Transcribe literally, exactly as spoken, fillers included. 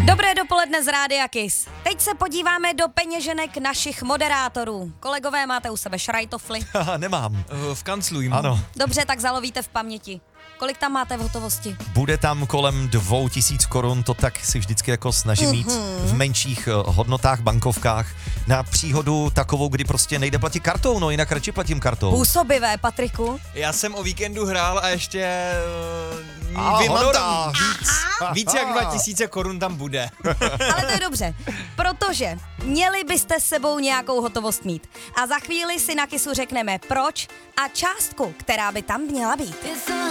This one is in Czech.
Dobré dopoledne z Rádia Kiss. Teď se podíváme do peněženek našich moderátorů. Kolegové, máte u sebe šrajtofly? Nemám. V kanclu jim. Ano. Dobře, tak zalovíte v paměti. Kolik tam máte v hotovosti? Bude tam kolem dvou tisíc korun, to tak si vždycky jako snažím mít v menších hodnotách, bankovkách. Na příhodu takovou, kdy prostě nejde platit kartou, no jinak radši platím kartou. Působivé, Patriku. Já jsem o víkendu hrál a ještě uh, A vím, mám tam honorář. víc, víc jak dva tisíce korun tam bude. Ale to je dobře, protože měli byste s sebou nějakou hotovost mít. A za chvíli si na Kissu řekneme proč a částku, která by tam měla být.